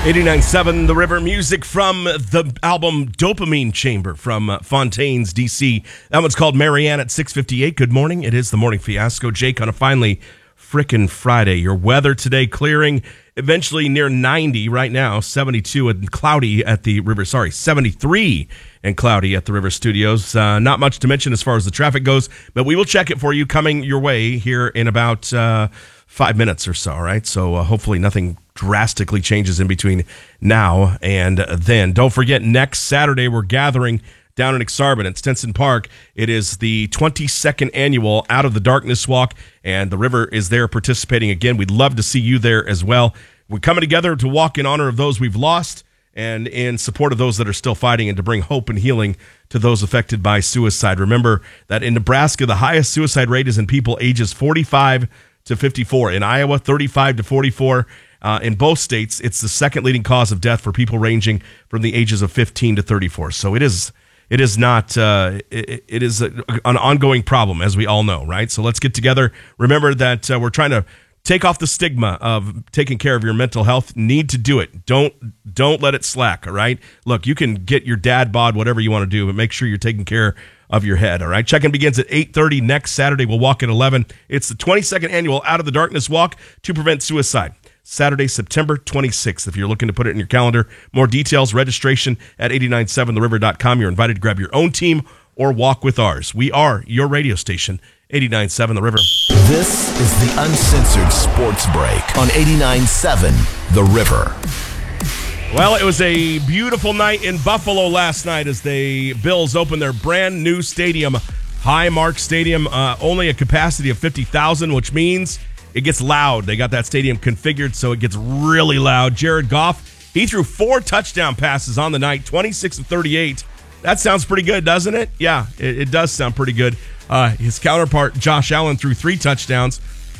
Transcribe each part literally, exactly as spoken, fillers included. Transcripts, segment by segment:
eighty-nine point seven The River, music from the album Dopamine Chamber from uh, Fontaines, D C. That one's called Marianne at six fifty-eight. Good morning. It is the Morning Fiasco. Jake on a finally frickin' Friday. Your weather today clearing eventually near ninety right now, seventy-two and cloudy at the river. Sorry, seventy-three and cloudy at the River Studios. Uh, not much to mention as far as the traffic goes, but we will check it for you coming your way here in about uh, five minutes or so, all right? So uh, hopefully nothing drastically changes in between now and then. Don't forget, next Saturday we're gathering down in Exarban at Stinson Park. It is the twenty-second annual Out of the Darkness Walk, and the River is there participating again. We'd love to see you there as well. We're coming together to walk in honor of those we've lost and in support of those that are still fighting, and to bring hope and healing to those affected by suicide. Remember that in Nebraska, the highest suicide rate is in people ages forty-five to fifty-four. In Iowa, thirty-five to forty-four. Uh, in both states, it's the second leading cause of death for people ranging from the ages of fifteen to thirty-four. So it is it is not uh, it, it is a, an ongoing problem, as we all know, right? So let's get together. Remember that uh, we're trying to take off the stigma of taking care of your mental health. Need to do it. Don't don't let it slack. All right. Look, you can get your dad bod, whatever you want to do, but make sure you're taking care of your head. All right. Check-in begins at eight thirty next Saturday. We'll walk at eleven. It's the twenty-second annual Out of the Darkness Walk to prevent suicide. Saturday, September twenty-sixth. If you're looking to put it in your calendar, more details, registration at eight nine seven the river dot com. You're invited to grab your own team or walk with ours. We are your radio station, eight nine seven The River. This is the Uncensored Sports Break on eight nine seven The River. Well, it was a beautiful night in Buffalo last night as the Bills opened their brand new stadium, Highmark Stadium, uh, only a capacity of fifty thousand, which means it gets loud. They got that stadium configured so it gets really loud. Jared Goff, he threw four touchdown passes on the night, twenty-six of thirty-eight. That sounds pretty good, doesn't it? Yeah, it, it does sound pretty good. Uh, his counterpart, Josh Allen, threw three touchdowns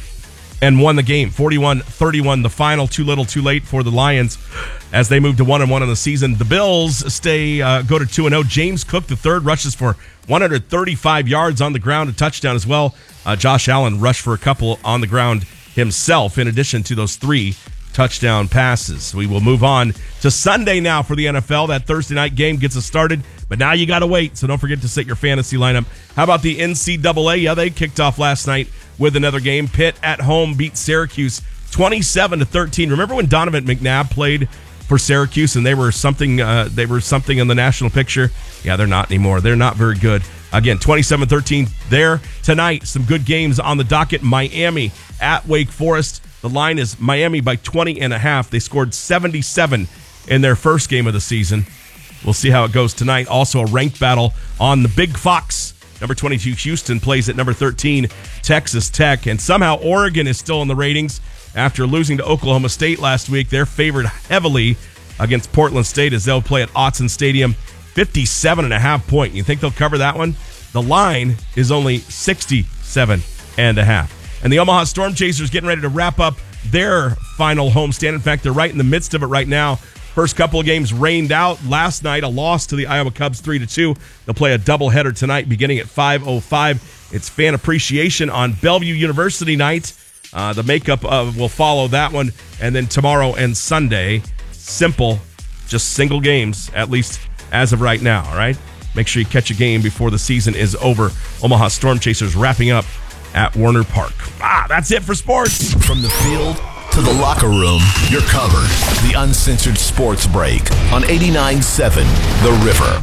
and won the game, forty-one thirty-one. The final, too little, too late for the Lions as they move to one and one in the season. The Bills stay uh, go to two and oh. James Cook, the third, rushes for one hundred thirty-five yards on the ground, a touchdown as well. Uh, Josh Allen rushed for a couple on the ground himself, in addition to those three touchdown passes. We will move on to Sunday now for the N F L. That Thursday night game gets us started, but now you got to wait, so don't forget to set your fantasy lineup. How about the N C double A? Yeah, they kicked off last night with another game. Pitt at home beat Syracuse twenty-seven to thirteen. Remember when Donovan McNabb played for Syracuse and they were something uh, they were something in the national picture? Yeah, they're not anymore. They're not very good. Again, twenty-seven thirteen there tonight. Some good games on the docket. Miami at Wake Forest. The line is Miami by twenty and a half. They scored seventy-seven in their first game of the season. We'll see how it goes tonight. Also a ranked battle on the Big Fox. Number twenty-two, Houston, plays at number thirteen, Texas Tech. And somehow Oregon is still in the ratings after losing to Oklahoma State last week. They're favored heavily against Portland State as they'll play at Autzen Stadium. fifty-seven and a half point. You think they'll cover that one? The line is only sixty-seven and a half. And the Omaha Storm Chasers getting ready to wrap up their final homestand. In fact, they're right in the midst of it right now. First couple of games rained out. Last night, a loss to the Iowa Cubs three to two. They'll play a doubleheader tonight beginning at five oh five. It's Fan Appreciation on Bellevue University night. Uh, the makeup of will follow that one. And then tomorrow and Sunday, simple, just single games, at least as of right now, all right? Make sure you catch a game before the season is over. Omaha Storm Chasers wrapping up at Warner Park. Ah, that's it for sports. From the field to the locker room, you're covered. The Uncensored Sports Break on eight nine seven The River.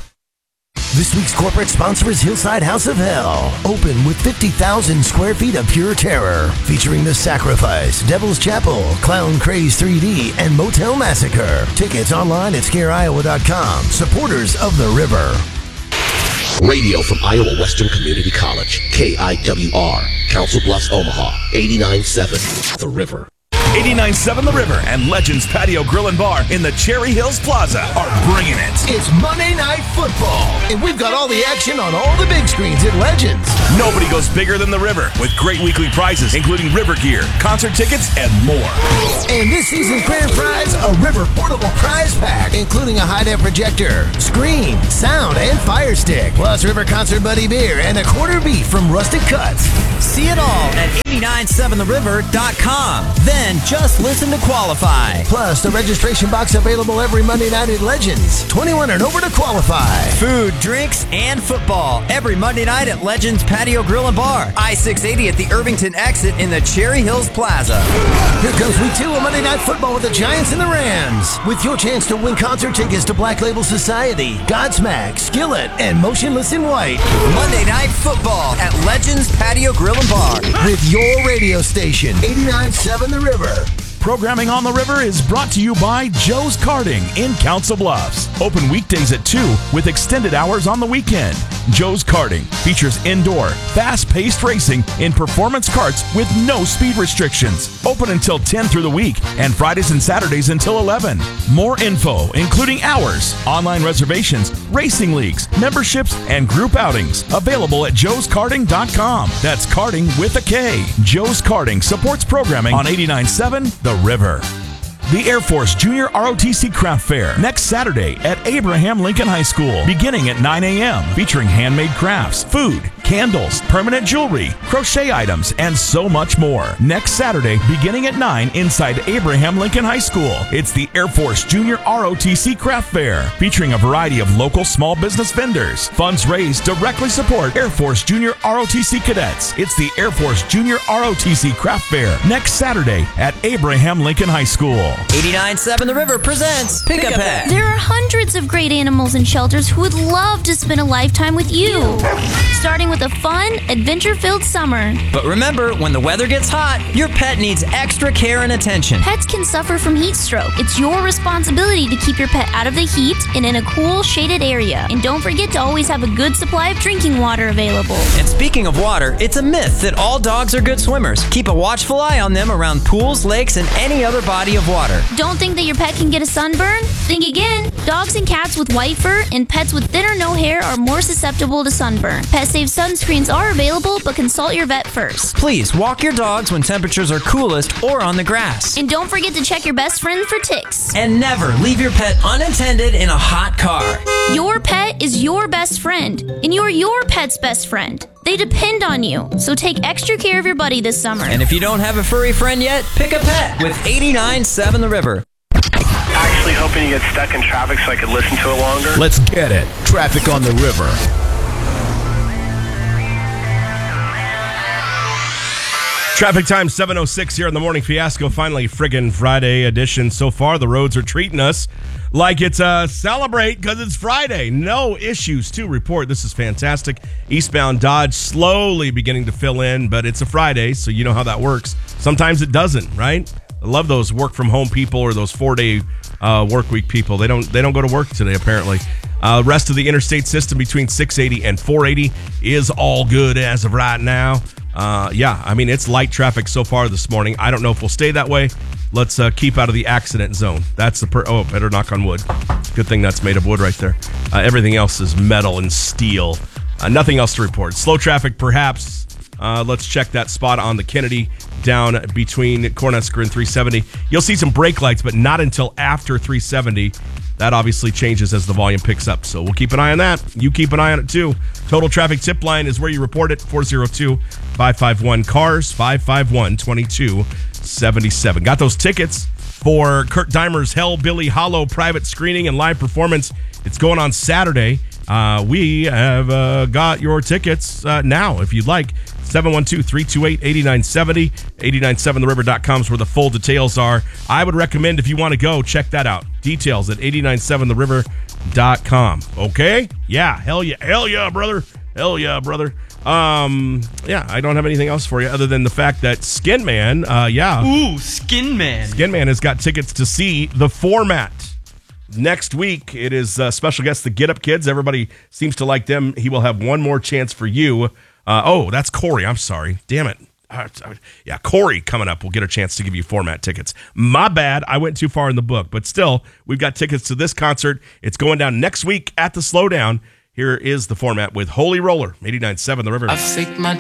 This week's corporate sponsor is Hillside House of Hell. Open with fifty thousand square feet of pure terror. Featuring The Sacrifice, Devil's Chapel, Clown Craze three D, and Motel Massacre. Tickets online at scare iowa dot com. Supporters of The River. Radio from Iowa Western Community College, K I W R, Council Bluffs, Omaha, eight nine seven The River. eighty-nine point seven The River and Legends Patio Grill and Bar in the Cherry Hills Plaza are bringing it. It's Monday Night Football, and we've got all the action on all the big screens at Legends. Nobody goes bigger than The River with great weekly prizes, including River gear, concert tickets, and more. And this season's grand prize, a River portable prize pack, including a high-def projector, screen, sound, and fire stick, plus River Concert Buddy beer and a quarter beef from Rustic Cuts. See it all at eight nine seven the river dot com. Then Just listen to qualify. Plus, the registration box available every Monday night at Legends. twenty-one and over to qualify. Food, drinks, and football every Monday night at Legends Patio Grill and Bar. I six eighty at the Irvington exit in the Cherry Hills Plaza. Here comes week two of Monday Night Football with the Giants and the Rams. With your chance to win concert tickets to Black Label Society, Godsmack, Skillet, and Motionless in White. Monday Night Football at Legends Patio Grill and Bar. With your radio station, eighty-nine point seven The River. Programming on the River is brought to you by Joe's Karting in Council Bluffs. Open weekdays at two with extended hours on the weekend. Joe's Karting features indoor, fast-paced racing in performance karts with no speed restrictions. Open until ten through the week and Fridays and Saturdays until eleven. More info, including hours, online reservations, racing leagues, memberships, and group outings available at joes karting dot com. That's karting with a K. Joe's Karting supports programming on eighty-nine point seven The River. The Air Force Junior R O T C Craft Fair next Saturday at Abraham Lincoln High School, beginning at nine a.m., featuring handmade crafts, food, candles, permanent jewelry, crochet items, and so much more. Next Saturday, beginning at nine, inside Abraham Lincoln High School. It's the Air Force Junior R O T C Craft Fair, featuring a variety of local small business vendors. Funds raised directly support Air Force Junior R O T C cadets. It's the Air Force Junior R O T C Craft Fair next Saturday at Abraham Lincoln High School. eighty-nine point seven The River presents Pick a Pet. There are hundreds of great animals in shelters who would love to spend a lifetime with you. Starting with a fun, adventure-filled summer. But remember, when the weather gets hot, your pet needs extra care and attention. Pets can suffer from heat stroke. It's your responsibility to keep your pet out of the heat and in a cool, shaded area. And don't forget to always have a good supply of drinking water available. And speaking of water, it's a myth that all dogs are good swimmers. Keep a watchful eye on them around pools, lakes, and any other body of water. Don't think that your pet can get a sunburn? Think again. Dogs and cats with white fur and pets with thin or no hair are more susceptible to sunburn. Pet-safe sunscreens are available, but consult your vet first. Please walk your dogs when temperatures are coolest or on the grass. And don't forget to check your best friend for ticks. And never leave your pet unattended in a hot car. Your pet is your best friend, and you're your pet's best friend. They depend on you, so take extra care of your buddy this summer. And if you don't have a furry friend yet, pick a pet with eighty-nine point seven The River. Actually hoping you get stuck in traffic so I could listen to it longer. Let's get it. Traffic on the River. Traffic time seven oh six here in the Morning Fiasco. Finally, friggin' Friday edition. So far, the roads are treating us like it's a celebrate because it's Friday. No issues to report. This is fantastic. Eastbound Dodge slowly beginning to fill in, but it's a Friday, so you know how that works. Sometimes it doesn't, right? I love those work from home people or those four day uh, work week people. They don't they don't go to work today apparently. Uh, rest of the interstate system between six eighty and four eighty is all good as of right now. Uh, yeah, I mean, it's light traffic so far this morning. I don't know if we'll stay that way. Let's uh, keep out of the accident zone. That's the per- oh, better knock on wood. Good thing that's made of wood right there. Uh, everything else is metal and steel. Uh, nothing else to report. Slow traffic, perhaps. Uh, let's check that spot on the Kennedy down between Cornhusker and three seventy. You'll see some brake lights, but not until after three seventy. That obviously changes as the volume picks up. So we'll keep an eye on that. You keep an eye on it too. Total Traffic Tip Line is where you report it. four oh two, five five one, C A R S, five five one, two two seven seven. Got those tickets for Kurt Deimer's Hellbilly Hollow private screening and live performance. It's going on Saturday. Uh, we have uh, got your tickets uh, now if you'd like. seven one two, three two eight, eight nine seven zero. eight nine seven the river dot com is where the full details are. I would recommend if you want to go, check that out. Details at eight nine seven the river dot com. Okay? Yeah. Hell yeah. Hell yeah, brother. Hell yeah, brother. Um, yeah, I don't have anything else for you other than the fact that Skin Man, uh, yeah. Ooh, Skin Man. Skin Man has got tickets to see The Format. Next week, it is uh, special guest, the Get Up Kids. Everybody seems to like them. He will have one more chance for you. Uh, oh, that's Corey. I'm sorry. Damn it. Uh, yeah, Corey coming up. We'll get a chance to give you Format tickets. My bad. I went too far in the book. But still, we've got tickets to this concert. It's going down next week at the Slowdown. Here is The Format with Holy Roller, eighty-nine point seven The River. I faked my